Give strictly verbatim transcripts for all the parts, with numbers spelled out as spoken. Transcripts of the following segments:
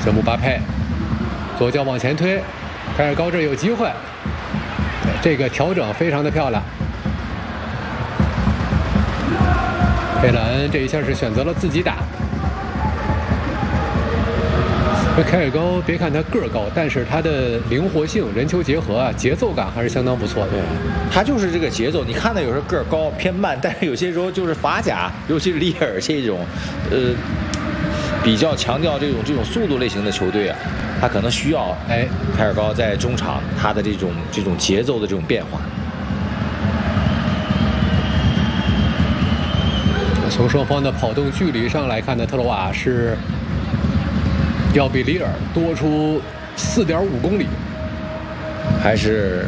这姆巴佩左脚往前推，凯尔高这有机会，这个调整非常的漂亮。佩兰这一下是选择了自己打。这凯尔高别看他个儿高，但是他的灵活性、人球结合啊，节奏感还是相当不错的。 对，他就是这个节奏。你看他有时候个儿高偏慢，但是有些时候就是法甲，尤其是里尔这种，呃，比较强调这种这种速度类型的球队啊，他可能需要哎凯尔高在中场他的这种这种节奏的这种变化。 从双方的跑动距离上来看呢，特罗瓦是要比里尔多出四点五公里， 还是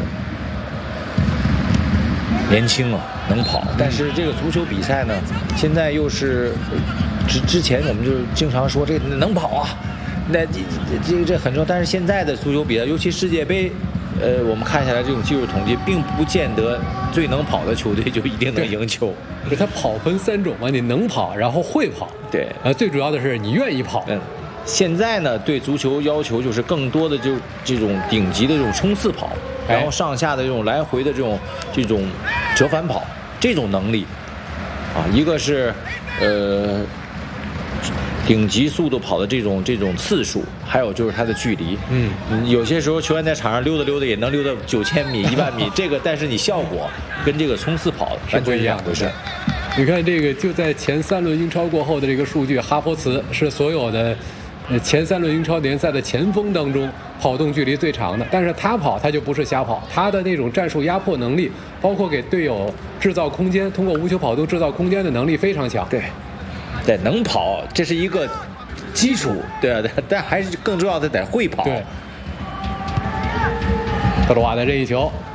年轻啊，能跑。但是这个足球比赛呢，现在又是之之前我们就经常说这个能跑啊，那这这这很重要。但是现在的足球比赛，尤其世界杯，呃，我们看下来这种技术统计，并不见得最能跑的球队就一定能赢球。 是他跑分三种嘛，你能跑，然后会跑， 对， 呃，最主要的是你愿意跑。 嗯。现在呢，对足球要求就是更多的就这种顶级的这种冲刺跑，然后上下的这种来回的这种这种折返跑这种能力，啊，一个是呃顶级速度跑的这种这种次数，还有就是它的距离。 嗯， 有些时候球员在场上溜达溜达也能溜达九千米、一万米，这个但是你效果跟这个冲刺跑完全是两回事。 你看这个就在前三轮英超过后的这个数据，哈弗茨是所有的。呃，前三轮英超联赛的前锋当中，跑动距离最长的，但是他跑他就不是瞎跑，他的那种战术压迫能力，包括给队友制造空间，通过无球跑动制造空间的能力非常强。 对，对，能跑这是一个基础，对啊，但还是更重要的得会跑。 对，特罗瓦的这一球